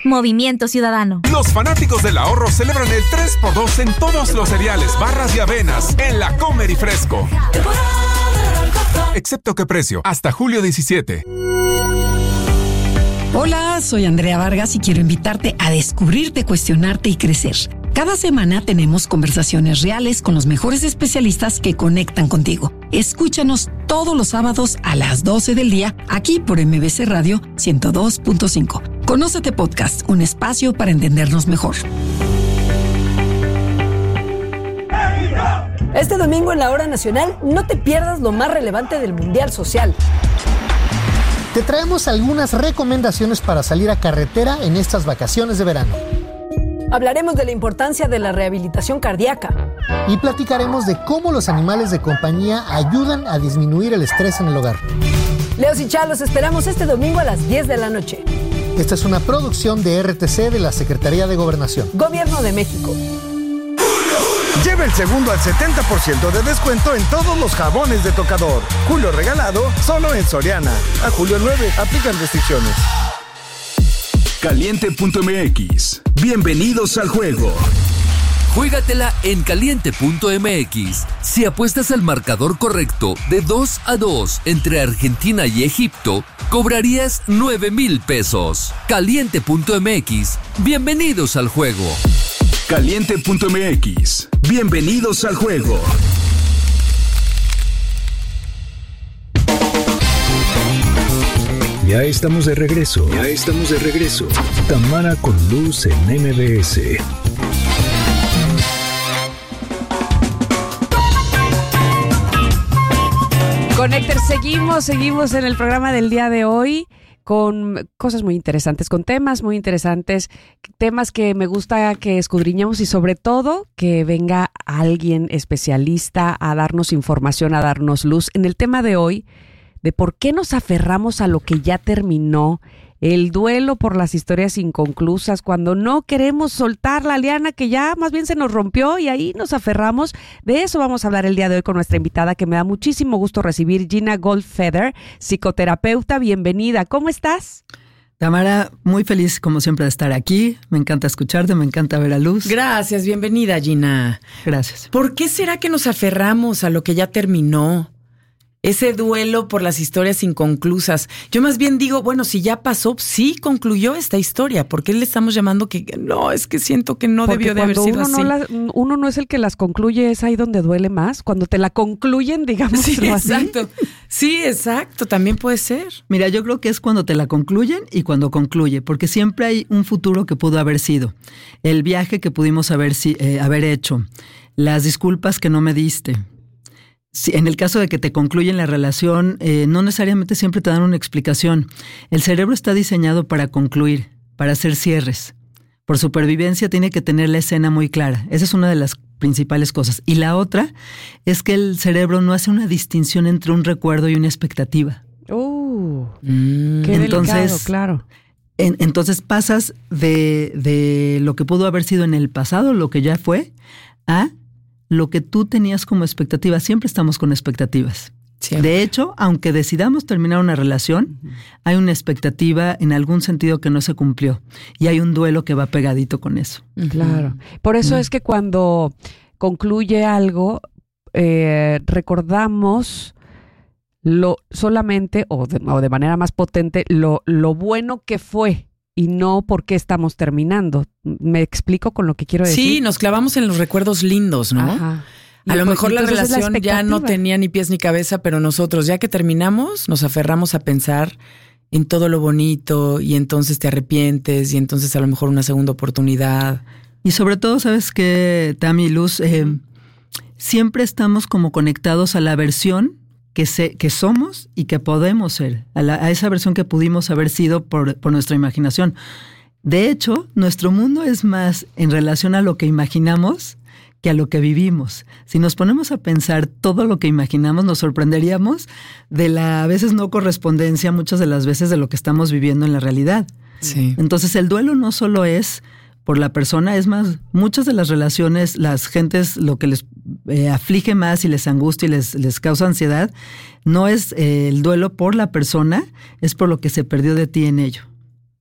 Movimiento Ciudadano. Los fanáticos del ahorro celebran el 3x2 en todos los cereales, barras y avenas en la Comer y Fresco. Excepto que precio, hasta julio 17. Hola, soy Andrea Vargas y quiero invitarte a descubrirte, cuestionarte y crecer. Cada semana tenemos conversaciones reales con los mejores especialistas que conectan contigo. Escúchanos todos los sábados a las 12 del día, aquí por MBC Radio 102.5. Conócete Podcast, un espacio para entendernos mejor. Este domingo en la Hora Nacional, no te pierdas lo más relevante del Mundial Social. Te traemos algunas recomendaciones para salir a carretera en estas vacaciones de verano. Hablaremos de la importancia de la rehabilitación cardíaca. Y platicaremos de cómo los animales de compañía ayudan a disminuir el estrés en el hogar. Leos y Chá, los esperamos este domingo a las 10 de la noche. Esta es una producción de RTC de la Secretaría de Gobernación. Gobierno de México. Lleva el segundo al 70% de descuento en todos los jabones de tocador. Julio regalado, solo en Soriana. A julio 9, aplican restricciones. Caliente.mx. Bienvenidos al juego. Juégatela en caliente.mx. Si apuestas al marcador correcto de 2-2 entre Argentina y Egipto, cobrarías 9,000 pesos. Caliente.mx. Bienvenidos al juego. Caliente.mx. Bienvenidos al juego. Ya estamos de regreso. Tamara con Luz en MBS. Connector, seguimos en el programa del día de hoy con cosas muy interesantes, con temas muy interesantes, temas que me gusta que escudriñemos y sobre todo que venga alguien especialista a darnos información, a darnos luz. En el tema de hoy, de por qué nos aferramos a lo que ya terminó, el duelo por las historias inconclusas, cuando no queremos soltar la liana que ya más bien se nos rompió y ahí nos aferramos. De eso vamos a hablar el día de hoy con nuestra invitada, que me da muchísimo gusto recibir, Gina Goldfeder, psicoterapeuta. Bienvenida, ¿cómo estás? Tamara, muy feliz como siempre de estar aquí. Me encanta escucharte, me encanta ver a Luz. Gracias, bienvenida, Gina. Gracias. ¿Por qué será que nos aferramos a lo que ya terminó? Ese duelo por las historias inconclusas. Yo más bien digo, bueno, si ya pasó, sí concluyó esta historia. ¿Por qué le estamos llamando que no? Es que siento que no debió de haber sido así. Uno no es el que las concluye, es ahí donde duele más. Cuando te la concluyen, digamos. Sí, exacto. Sí, exacto. También puede ser. Mira, yo creo que es cuando te la concluyen y cuando concluye, porque siempre hay un futuro que pudo haber sido. El viaje que pudimos haber hecho. Las disculpas que no me diste. Sí, en el caso de que te concluyen la relación, no necesariamente siempre te dan una explicación. El cerebro está diseñado para concluir, para hacer cierres. Por supervivencia tiene que tener la escena muy clara. Esa es una de las principales cosas. Y la otra es que el cerebro no hace una distinción entre un recuerdo y una expectativa. Qué delicado, claro. Entonces pasas de lo que pudo haber sido en el pasado, lo que ya fue, a lo que tú tenías como expectativa. Siempre estamos con expectativas. Siempre. De hecho, aunque decidamos terminar una relación, hay una expectativa en algún sentido que no se cumplió. Y hay un duelo que va pegadito con eso. Claro. Por eso es que cuando concluye algo, recordamos solamente, o de manera más potente, lo bueno que fue. Y no por qué estamos terminando. ¿Me explico con lo que quiero decir? Sí, nos clavamos en los recuerdos lindos, ¿no? Ajá. A lo mejor la relación ya no tenía ni pies ni cabeza, pero nosotros, ya que terminamos, nos aferramos a pensar en todo lo bonito y entonces te arrepientes y entonces a lo mejor una segunda oportunidad. Y sobre todo, ¿sabes qué, Tami, Luz? Siempre estamos como conectados a la versión que somos y que podemos ser, a esa versión que pudimos haber sido por nuestra imaginación. De hecho, nuestro mundo es más en relación a lo que imaginamos que a lo que vivimos. Si nos ponemos a pensar todo lo que imaginamos, nos sorprenderíamos de la a veces no correspondencia, muchas de las veces, de lo que estamos viviendo en la realidad. Sí. Entonces, el duelo no solo es por la persona, es más, muchas de las relaciones, las gentes, lo que les aflige más y les angustia y les causa ansiedad, no es el duelo por la persona, es por lo que se perdió de ti en ello.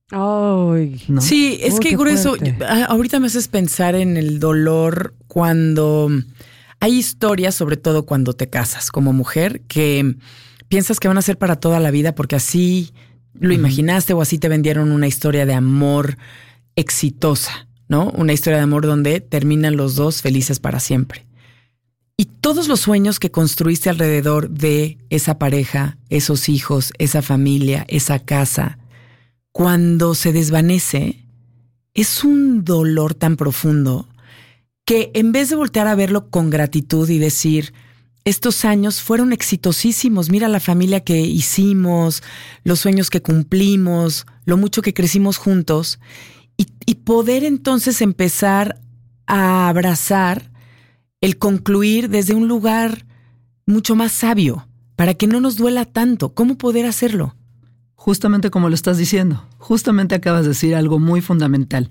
Ay, ¿no? Sí, es que grueso. Ahorita me haces pensar en el dolor cuando hay historias, sobre todo cuando te casas como mujer, que piensas que van a ser para toda la vida porque así lo imaginaste o así te vendieron una historia de amor exitosa, ¿no? Una historia de amor donde terminan los dos felices para siempre. Y todos los sueños que construiste alrededor de esa pareja, esos hijos, esa familia, esa casa, cuando se desvanece, es un dolor tan profundo que en vez de voltear a verlo con gratitud y decir, estos años fueron exitosísimos, mira la familia que hicimos, los sueños que cumplimos, lo mucho que crecimos juntos, y poder entonces empezar a abrazar el concluir desde un lugar mucho más sabio, para que no nos duela tanto. ¿Cómo poder hacerlo? Justamente como lo estás diciendo, justamente acabas de decir algo muy fundamental.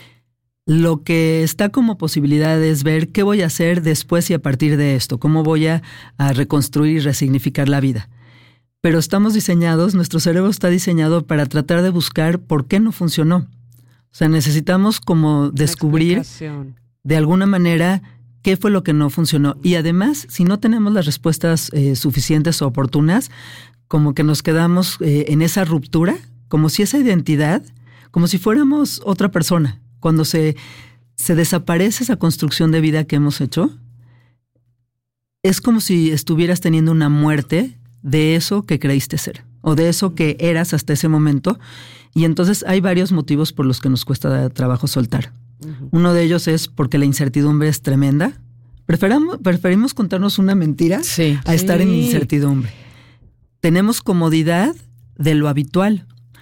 Lo que está como posibilidad es ver qué voy a hacer después y a partir de esto, cómo voy a reconstruir y resignificar la vida. Pero estamos diseñados, nuestro cerebro está diseñado para tratar de buscar por qué no funcionó. O sea, necesitamos como descubrir de alguna manera qué fue lo que no funcionó. Y además, si no tenemos las respuestas suficientes o oportunas, como que nos quedamos en esa ruptura, como si esa identidad, como si fuéramos otra persona. Cuando se desaparece esa construcción de vida que hemos hecho, es como si estuvieras teniendo una muerte de eso que creíste ser, o de eso que eras hasta ese momento. Y entonces hay varios motivos por los que nos cuesta trabajo soltar. Uno de ellos es porque la incertidumbre es tremenda. Preferimos contarnos una mentira a estar en incertidumbre. Tenemos comodidad de lo habitual.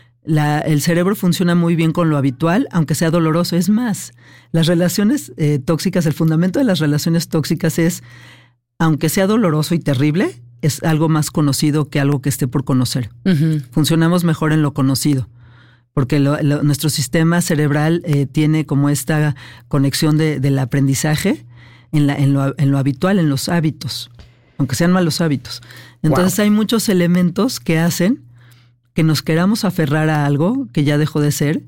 El cerebro funciona muy bien con lo habitual, aunque sea doloroso. Es más, las relaciones tóxicas, el fundamento de las relaciones tóxicas es, aunque sea doloroso y terrible, es algo más conocido que algo que esté por conocer. Funcionamos mejor en lo conocido, porque nuestro sistema cerebral tiene como esta conexión del aprendizaje en lo habitual, en los hábitos, aunque sean malos hábitos. Entonces hay muchos elementos que hacen que nos queramos aferrar a algo que ya dejó de ser,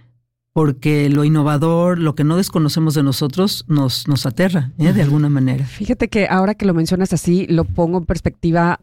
porque lo innovador, lo que no desconocemos de nosotros, nos aterra, de alguna manera. Fíjate que ahora que lo mencionas así, lo pongo en perspectiva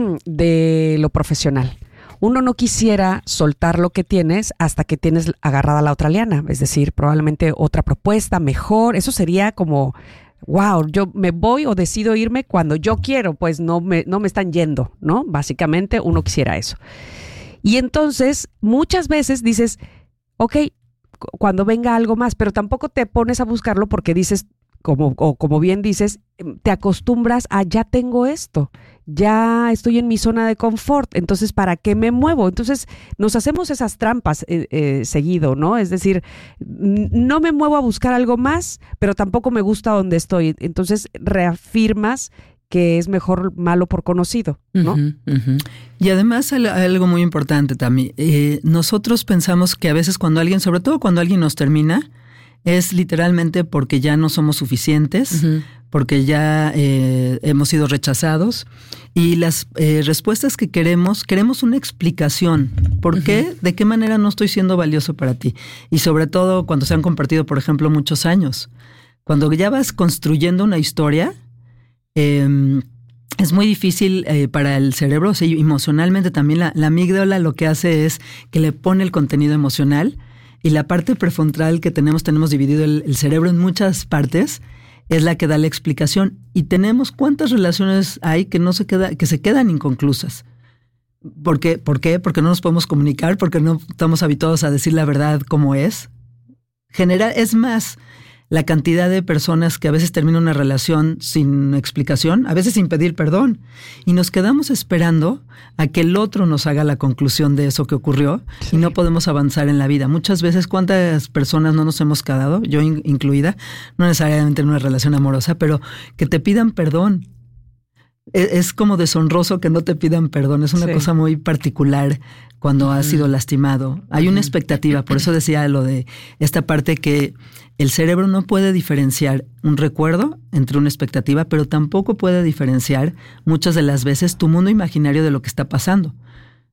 de lo profesional. Uno no quisiera soltar lo que tienes hasta que tienes agarrada la otra liana, es decir, probablemente otra propuesta mejor. Eso sería como, wow, yo me voy o decido irme cuando yo quiero, pues no me están yendo, ¿no? Básicamente uno quisiera eso. Y entonces muchas veces dices, ok, cuando venga algo más, pero tampoco te pones a buscarlo porque dices, como bien dices, te acostumbras a ya tengo esto, ya estoy en mi zona de confort, entonces ¿para qué me muevo? Entonces nos hacemos esas trampas seguido, ¿no? Es decir, no me muevo a buscar algo más, pero tampoco me gusta donde estoy. Entonces reafirmas que es mejor malo por conocido, ¿no? Y además algo muy importante también, nosotros pensamos que a veces cuando alguien, sobre todo cuando alguien nos termina, es literalmente porque ya no somos suficientes, porque ya hemos sido rechazados, y las respuestas que queremos una explicación. ¿Por qué? ¿De qué manera no estoy siendo valioso para ti? Y sobre todo cuando se han compartido, por ejemplo, muchos años. Cuando ya vas construyendo una historia, es muy difícil para el cerebro, o sea, emocionalmente también la amígdala lo que hace es que le pone el contenido emocional, y la parte prefrontal que tenemos dividido el cerebro en muchas partes, es la que da la explicación. Y tenemos cuántas relaciones hay que se quedan inconclusas. ¿Por qué? Porque no nos podemos comunicar, porque no estamos habituados a decir la verdad como es. Es más, la cantidad de personas que a veces terminan una relación sin explicación, a veces sin pedir perdón, y nos quedamos esperando a que el otro nos haga la conclusión de eso que ocurrió, y no podemos avanzar en la vida. Muchas veces, ¿cuántas personas no nos hemos quedado, yo incluida, no necesariamente en una relación amorosa, pero que te pidan perdón? Es como deshonroso que no te pidan perdón, es una cosa muy particular cuando has sido lastimado. Hay una expectativa, por eso decía lo de esta parte que el cerebro no puede diferenciar un recuerdo entre una expectativa, pero tampoco puede diferenciar muchas de las veces tu mundo imaginario de lo que está pasando.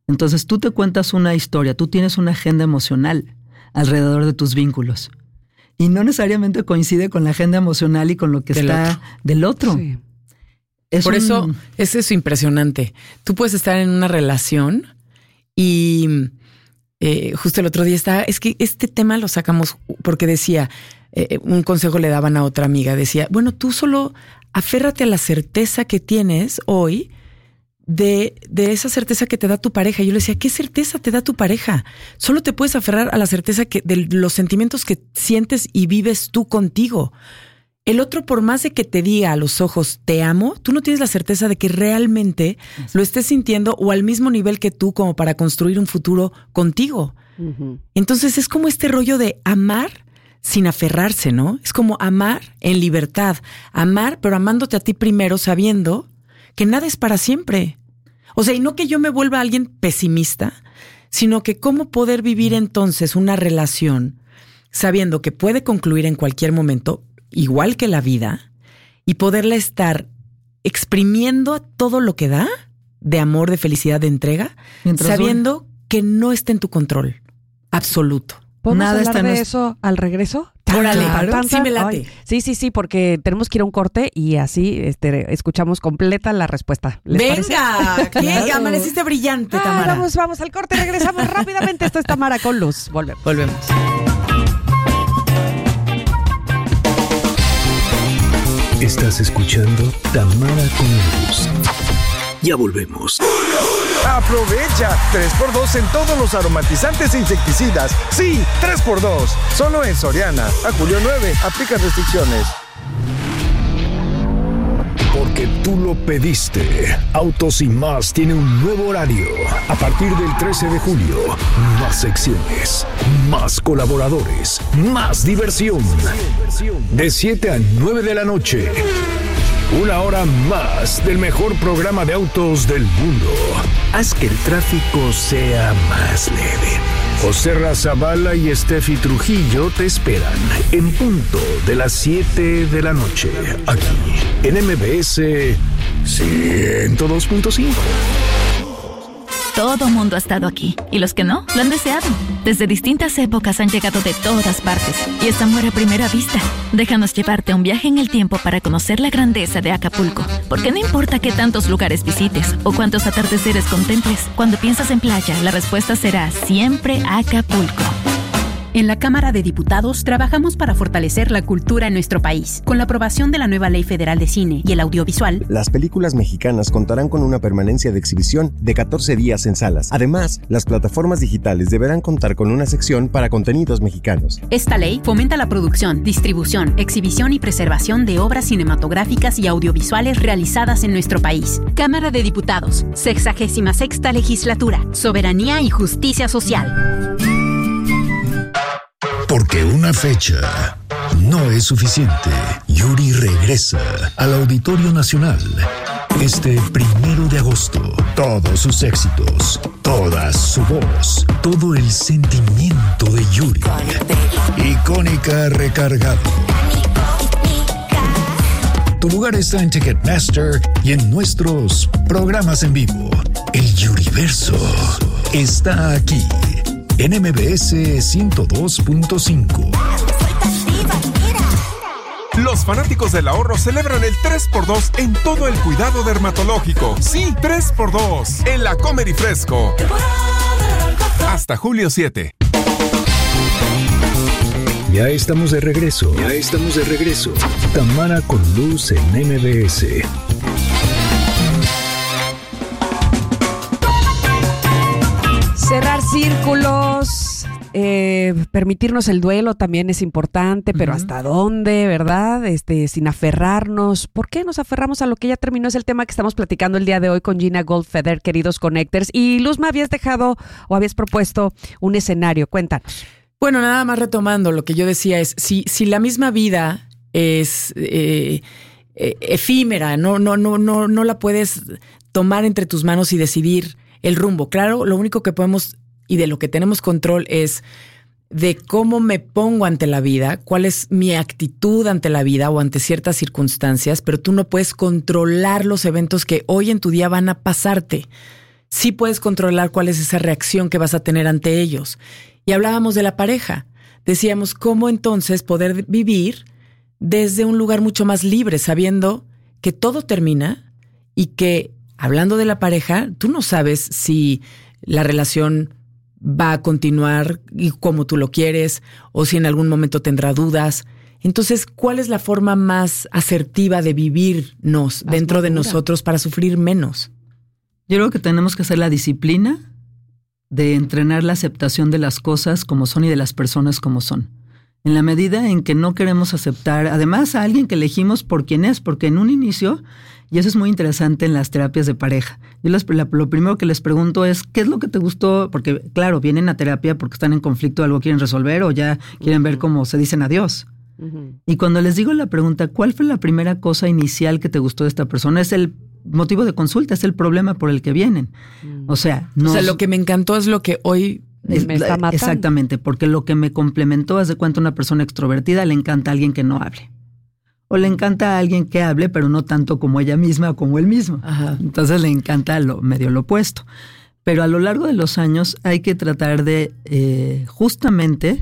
Entonces tú te cuentas una historia, tú tienes una agenda emocional alrededor de tus vínculos. Y no necesariamente coincide con la agenda emocional y con lo que está del otro. Sí. Por eso es eso impresionante. Tú puedes estar en una relación y justo el otro día es que este tema lo sacamos porque decía, un consejo le daban a otra amiga, decía, bueno, tú solo aférrate a la certeza que tienes hoy de esa certeza que te da tu pareja. Yo le decía, ¿qué certeza te da tu pareja? Solo te puedes aferrar a la certeza de los sentimientos que sientes y vives tú contigo. El otro, por más de que te diga a los ojos, te amo, tú no tienes la certeza de que realmente lo estés sintiendo o al mismo nivel que tú como para construir un futuro contigo. Uh-huh. Entonces es como este rollo de amar sin aferrarse, ¿no? Es como amar en libertad. Amar, pero amándote a ti primero, sabiendo que nada es para siempre. O sea, y no que yo me vuelva alguien pesimista, sino que cómo poder vivir entonces una relación sabiendo que puede concluir en cualquier momento, igual que la vida, y poderla estar exprimiendo todo lo que da de amor, de felicidad, de entrega, sabiendo que no está en tu control absoluto. ¿Podemos hablar de eso al regreso? Órale, sí me late. Ay, sí, porque tenemos que ir a un corte y así escuchamos completa la respuesta. ¡Venga! ¿Qué? Amaneciste brillante, Tamara. Vamos al corte, regresamos rápidamente. Esto es Tamara con Luz. Volvemos. Estás escuchando Tamara con Luz. Ya volvemos. Aprovecha 3x2 en todos los aromatizantes e insecticidas. Sí, 3x2. Solo en Soriana. A julio 9. Aplica restricciones. Porque tú lo pediste. Autos y Más tiene un nuevo horario. A partir del 13 de julio, más secciones, más colaboradores, más diversión. De 7 a 9 de la noche. Una hora más del mejor programa de autos del mundo. Haz que el tráfico sea más leve. José Razabala y Steffi Trujillo te esperan en punto de las 7 de la noche. Aquí, en MBS 102.5. Todo mundo ha estado aquí, y los que no, lo han deseado. Desde distintas épocas han llegado de todas partes, y es amor a primera vista. Déjanos llevarte a un viaje en el tiempo para conocer la grandeza de Acapulco. Porque no importa qué tantos lugares visites, o cuántos atardeceres contemples, cuando piensas en playa, la respuesta será siempre Acapulco. En la Cámara de Diputados trabajamos para fortalecer la cultura en nuestro país. Con la aprobación de la nueva Ley Federal de Cine y el Audiovisual, las películas mexicanas contarán con una permanencia de exhibición de 14 días en salas. Además, las plataformas digitales deberán contar con una sección para contenidos mexicanos. Esta ley fomenta la producción, distribución, exhibición y preservación de obras cinematográficas y audiovisuales realizadas en nuestro país. Cámara de Diputados, 66ª Legislatura, Soberanía y Justicia Social. Porque una fecha no es suficiente. Yuri regresa al Auditorio Nacional este 1 de agosto. Todos sus éxitos, toda su voz, todo el sentimiento de Yuri. Icónica recargado. Tu lugar está en Ticketmaster y en nuestros programas en vivo. El Yuriverso está aquí. En MBS 102.5. Los fanáticos del ahorro celebran el 3x2 en todo el cuidado dermatológico. Sí, 3x2 en la Comer y Fresco. Hasta julio 7. Ya estamos de regreso. Tamara con Luz en MBS. Cerrar círculos, permitirnos el duelo también es importante, pero ¿hasta dónde, verdad? Sin aferrarnos. ¿Por qué nos aferramos a lo que ya terminó? Es el tema que estamos platicando el día de hoy con Gina Goldfeder, queridos Connectors. Y Luz, me habías dejado o habías propuesto un escenario. Cuéntanos. Bueno, nada más retomando lo que yo decía es, si la misma vida es efímera, no la puedes tomar entre tus manos y decidir el rumbo. Claro, lo único que podemos y de lo que tenemos control es de cómo me pongo ante la vida, cuál es mi actitud ante la vida o ante ciertas circunstancias, pero tú no puedes controlar los eventos que hoy en tu día van a pasarte. sí puedes controlar cuál es esa reacción que vas a tener ante ellos. Y hablábamos de la pareja. Decíamos cómo entonces poder vivir desde un lugar mucho más libre, sabiendo que todo termina y que, hablando de la pareja, tú no sabes si la relación va a continuar y como tú lo quieres, o si en algún momento tendrá dudas. Entonces, ¿cuál es la forma más asertiva de vivirnos dentro de nosotros para sufrir menos? Yo creo que tenemos que hacer la disciplina de entrenar la aceptación de las cosas como son y de las personas como son. En la medida en que no queremos aceptar, además, a alguien que elegimos por quién es, porque en un inicio, y eso es muy interesante en las terapias de pareja, yo lo primero que les pregunto es, ¿qué es lo que te gustó? Porque, claro, vienen a terapia porque están en conflicto, algo quieren resolver o ya quieren ver cómo se dicen adiós. Y cuando les digo la pregunta, ¿cuál fue la primera cosa inicial que te gustó de esta persona? Es el motivo de consulta, es el problema por el que vienen. O sea, lo que me encantó es lo que hoy me está matando. Exactamente, porque lo que me complementó, haz de cuenta, una persona extrovertida le encanta a alguien que no hable. O le encanta a alguien que hable, pero no tanto como ella misma o como él mismo. Ajá. Entonces le encanta medio lo opuesto. Pero a lo largo de los años hay que tratar de justamente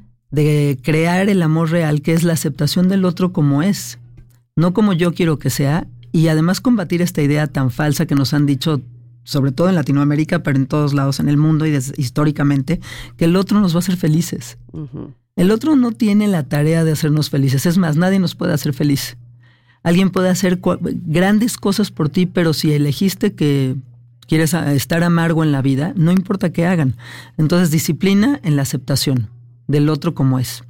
de crear el amor real, que es la aceptación del otro como es, no como yo quiero que sea, y además combatir esta idea tan falsa que nos han dicho, sobre todo en Latinoamérica, pero en todos lados en el mundo y históricamente, que el otro nos va a hacer felices. Uh-huh. El otro no tiene la tarea de hacernos felices. Es más, nadie nos puede hacer feliz. Alguien puede hacer grandes cosas por ti, pero si elegiste que quieres estar amargo en la vida, no importa qué hagan. Entonces, disciplina en la aceptación del otro como es.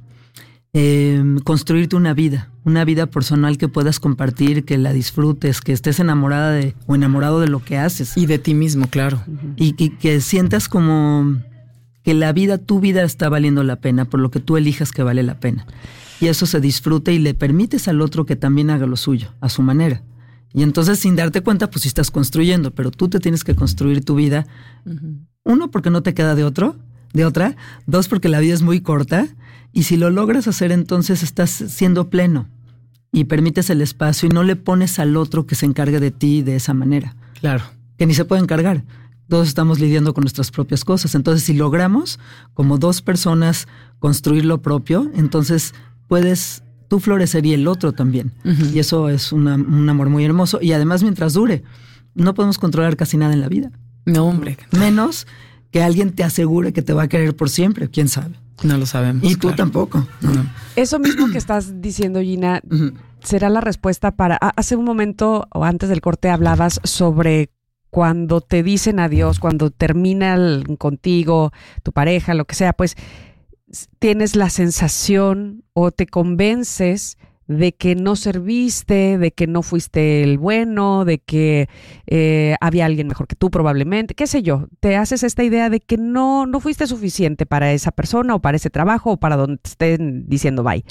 Construirte una vida personal que puedas compartir, que la disfrutes, que estés enamorada o enamorado de lo que haces. Y de ti mismo, claro. Y que sientas como que tu vida está valiendo la pena por lo que tú elijas que vale la pena. Y eso se disfrute y le permites al otro que también haga lo suyo, a su manera. Y entonces, sin darte cuenta, pues sí estás construyendo, pero tú te tienes que construir tu vida. Uh-huh. Uno, porque no te queda de otra. Dos, porque la vida es muy corta. Y si lo logras hacer, entonces estás siendo pleno y permites el espacio y no le pones al otro que se encargue de ti de esa manera. Claro. Que ni se puede encargar. Todos estamos lidiando con nuestras propias cosas. Entonces, si logramos, como dos personas, construir lo propio, entonces puedes tú florecer y el otro también. Uh-huh. Y eso es un amor muy hermoso. Y además, mientras dure, no podemos controlar casi nada en la vida. No, hombre. Menos que alguien te asegure que te va a querer por siempre. ¿Quién sabe? No lo sabemos. Y tú tampoco. No. Eso mismo que estás diciendo, Gina, uh-huh, será la respuesta para... Hace un momento, o antes del corte, hablabas sobre cuando te dicen adiós, cuando termina contigo, tu pareja, lo que sea, pues tienes la sensación o te convences de que no serviste, de que no fuiste el bueno, de que había alguien mejor que tú probablemente, qué sé yo. Te haces esta idea de que no fuiste suficiente para esa persona o para ese trabajo o para donde te estén diciendo bye.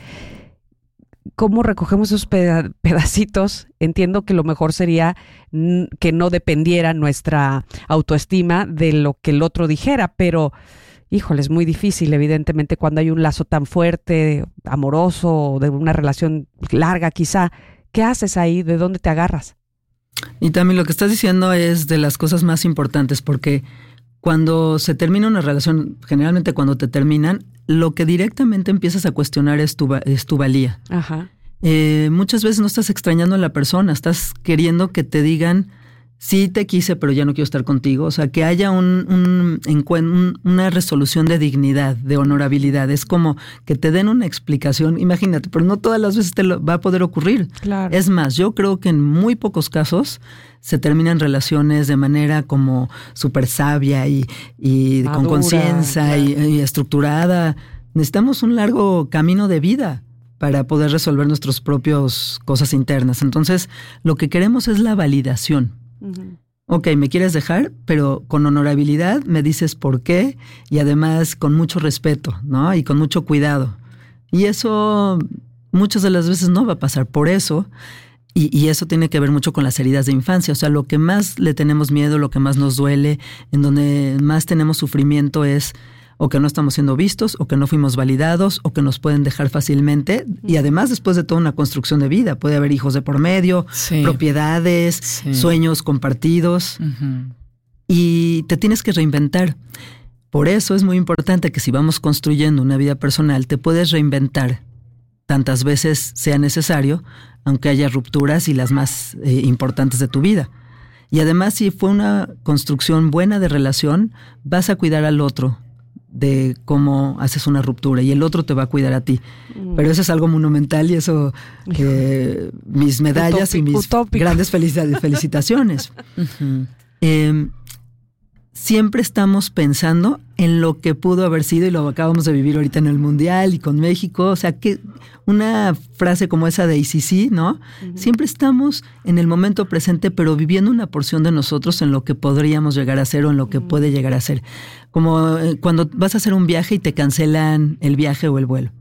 ¿Cómo recogemos esos pedacitos? Entiendo que lo mejor sería que no dependiera nuestra autoestima de lo que el otro dijera, pero... Híjole, es muy difícil, evidentemente, cuando hay un lazo tan fuerte, amoroso, de una relación larga quizá. ¿Qué haces ahí? ¿De dónde te agarras? Y también lo que estás diciendo es de las cosas más importantes, porque cuando se termina una relación, generalmente cuando te terminan, lo que directamente empiezas a cuestionar es tu valía. Ajá. Muchas veces no estás extrañando a la persona, estás queriendo que te digan... Sí te quise, pero ya no quiero estar contigo. O sea, que haya una resolución de dignidad, de honorabilidad. Es como que te den una explicación. Imagínate, pero no todas las veces te va a poder ocurrir. Claro. Es más, yo creo que en muy pocos casos se terminan relaciones de manera como súper sabia y madura, con conciencia, claro, y estructurada. Necesitamos un largo camino de vida para poder resolver nuestras propias cosas internas. Entonces, lo que queremos es la validación. Uh-huh. Ok, me quieres dejar, pero con honorabilidad me dices por qué y además con mucho respeto, ¿no? Y con mucho cuidado. Y eso muchas de las veces no va a pasar. Por eso, y eso tiene que ver mucho con las heridas de infancia. O sea, lo que más le tenemos miedo, lo que más nos duele, en donde más tenemos sufrimiento es o que no estamos siendo vistos, o que no fuimos validados, o que nos pueden dejar fácilmente. Y además, después de toda una construcción de vida, puede haber hijos de por medio, sí, propiedades, sí, sueños compartidos. Uh-huh. y te tienes que reinventar. Por eso es muy importante que si vamos construyendo una vida personal, te puedes reinventar tantas veces sea necesario, aunque haya rupturas y las más importantes de tu vida. Y además, si fue una construcción buena de relación, vas a cuidar al otro de cómo haces una ruptura y el otro te va a cuidar a ti. Pero eso es algo monumental y eso, mis medallas y mis grandes felicitaciones. Siempre estamos pensando en lo que pudo haber sido y lo acabamos de vivir ahorita en el Mundial y con México. O sea, que una frase como esa de ICC, ¿no? Siempre estamos en el momento presente, pero viviendo una porción de nosotros en lo que podríamos llegar a ser o en lo que puede llegar a ser. Como cuando vas a hacer un viaje y te cancelan el viaje o el vuelo.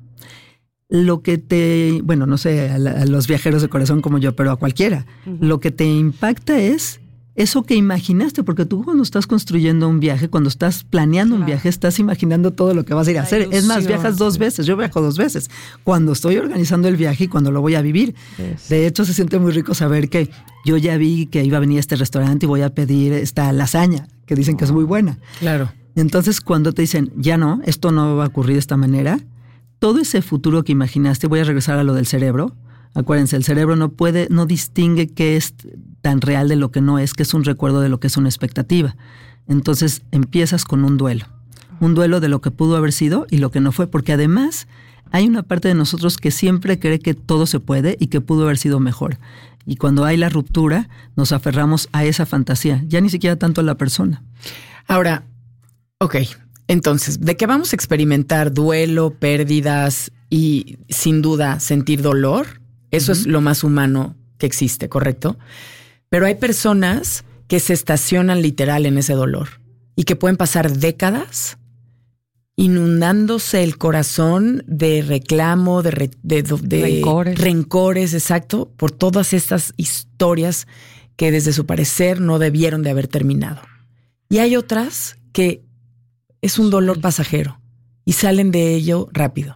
Lo que bueno, no sé, a los viajeros de corazón como yo, pero a cualquiera, lo que te impacta es eso que imaginaste, porque tú cuando estás construyendo un viaje, cuando estás planeando un viaje, estás imaginando todo lo que vas a ir a hacer. Es más, viajas 2 veces, yo viajo 2 veces, cuando estoy organizando el viaje y cuando lo voy a vivir. De hecho, se siente muy rico saber que yo ya vi que iba a venir a este restaurante y voy a pedir esta lasaña, que dicen que es muy buena. Claro. Entonces, cuando te dicen, ya no, esto no va a ocurrir de esta manera, todo ese futuro que imaginaste, voy a regresar a lo del cerebro. Acuérdense, el cerebro no distingue qué es tan real de lo que no es, que es un recuerdo de lo que es una expectativa. Entonces empiezas con un duelo de lo que pudo haber sido y lo que no fue, porque además hay una parte de nosotros que siempre cree que todo se puede y que pudo haber sido mejor. Y cuando hay la ruptura, nos aferramos a esa fantasía, ya ni siquiera tanto a la persona. Ahora, entonces, ¿de qué vamos a experimentar duelo, pérdidas y sin duda sentir dolor? Eso es lo más humano que existe, ¿correcto? Pero hay personas que se estacionan literal en ese dolor y que pueden pasar décadas inundándose el corazón de reclamo, de rencores, exacto, por todas estas historias que desde su parecer no debieron de haber terminado. Y hay otras que es un dolor pasajero y salen de ello rápido.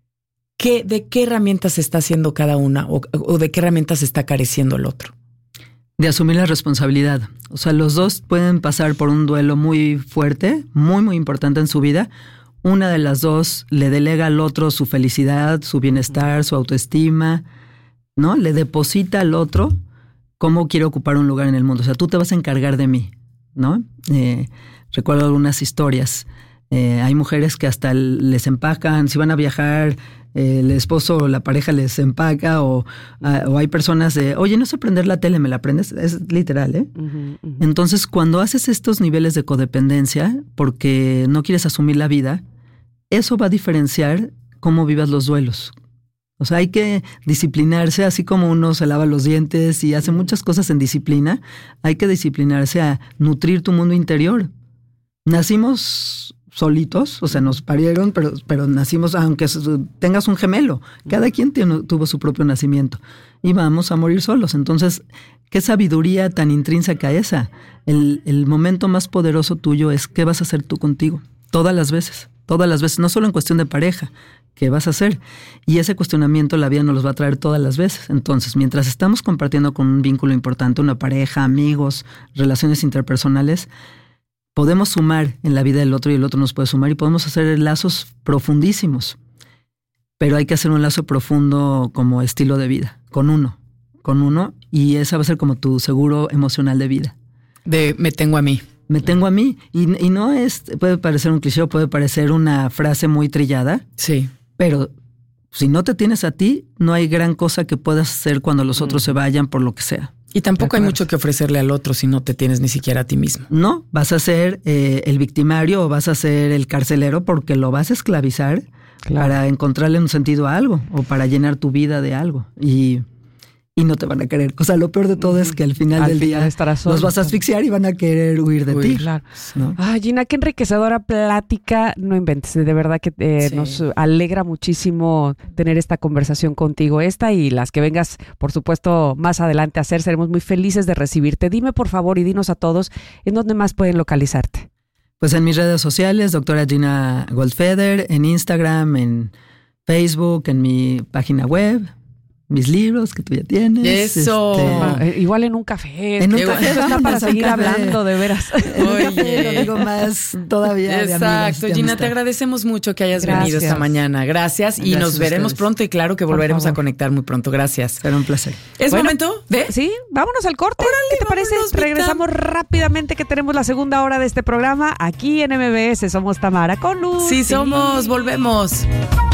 ¿De qué herramientas está haciendo cada una o de qué herramientas está careciendo el otro? De asumir la responsabilidad. O sea, los dos pueden pasar por un duelo muy fuerte, muy, muy importante en su vida. Una de las dos le delega al otro su felicidad, su bienestar, su autoestima, ¿no? Le deposita al otro cómo quiere ocupar un lugar en el mundo. O sea, tú te vas a encargar de mí, ¿no? Recuerdo algunas historias. Hay mujeres que hasta les empacan, si van a viajar, el esposo o la pareja les empaca o hay personas de, oye, no sé prender la tele, ¿me la prendes? Es literal, ¿eh? Entonces, cuando haces estos niveles de codependencia porque no quieres asumir la vida, eso va a diferenciar cómo vivas los duelos. O sea, hay que disciplinarse, así como uno se lava los dientes y hace muchas cosas en disciplina, hay que disciplinarse a nutrir tu mundo interior. Nacimos solitos, o sea, nos parieron, pero nacimos, aunque tengas un gemelo, cada quien tuvo su propio nacimiento y vamos a morir solos. Entonces, qué sabiduría tan intrínseca esa. El momento más poderoso tuyo es qué vas a hacer tú contigo, todas las veces, no solo en cuestión de pareja, qué vas a hacer. Y ese cuestionamiento la vida nos los va a traer todas las veces. Entonces, mientras estamos compartiendo con un vínculo importante, una pareja, amigos, relaciones interpersonales, podemos sumar en la vida del otro y el otro nos puede sumar y podemos hacer lazos profundísimos. Pero hay que hacer un lazo profundo como estilo de vida, con uno, y esa va a ser como tu seguro emocional de vida. Me tengo a mí. Me tengo a mí. Y no puede parecer un cliché o puede parecer una frase muy trillada. Sí. Pero si no te tienes a ti, no hay gran cosa que puedas hacer cuando los otros se vayan por lo que sea. Y tampoco hay mucho que ofrecerle al otro si no te tienes ni siquiera a ti mismo. No, vas a ser el victimario o vas a ser el carcelero porque lo vas a esclavizar para encontrarle un sentido a algo o para llenar tu vida de algo. Y no te van a querer. O sea, lo peor de todo es que al final del día los vas a asfixiar y van a querer huir de ti. Claro. ¿No? Gina, qué enriquecedora plática. No inventes. De verdad que nos alegra muchísimo tener esta conversación contigo. Esta y las que vengas, por supuesto, más adelante a hacer. Seremos muy felices de recibirte. Dime, por favor, y dinos a todos, ¿en dónde más pueden localizarte? Pues en mis redes sociales, doctora Gina Goldfeder, en Instagram, en Facebook, en mi página web. mis libros que tú ya tienes. Eso. Igual en un café. En un café está para seguir hablando, de veras. Oye, lo digo más todavía. Exacto, Gina, te agradecemos mucho que hayas venido esta mañana. Gracias y nos veremos pronto y claro que volveremos a conectar muy pronto. Gracias. Será un placer. ¿Es momento de? Sí, vámonos al corte. Órale, ¿qué te parece? Regresamos rápidamente que tenemos la segunda hora de este programa aquí en MBS. Somos Tamara con Luz. Sí, somos. Volvemos.